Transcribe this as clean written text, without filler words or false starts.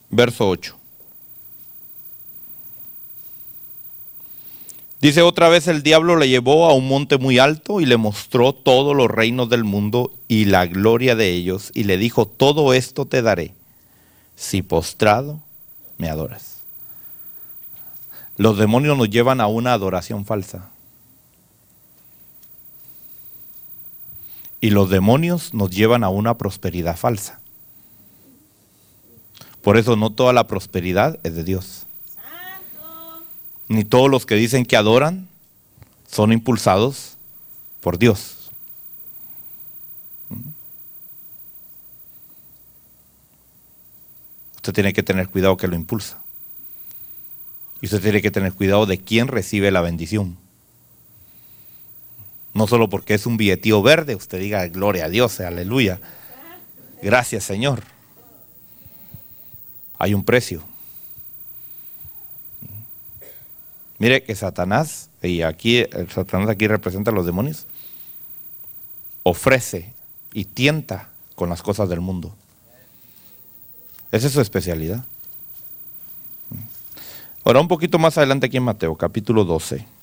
verso 8. Dice: otra vez el diablo le llevó a un monte muy alto y le mostró todos los reinos del mundo y la gloria de ellos, y le dijo: todo esto te daré, si postrado me adoras. Los demonios nos llevan a una adoración falsa. Y los demonios nos llevan a una prosperidad falsa. Por eso no toda la prosperidad es de Dios. Ni todos los que dicen que adoran son impulsados por Dios. Usted tiene que tener cuidado que lo impulsa. Y usted tiene que tener cuidado de quién recibe la bendición. No solo porque es un billetío verde, usted diga gloria a Dios, aleluya. Gracias, Señor. Hay un precio. Mire que Satanás, y aquí Satanás aquí representa a los demonios, ofrece y tienta con las cosas del mundo. Esa es su especialidad. Ahora un poquito más adelante aquí en Mateo, capítulo 12.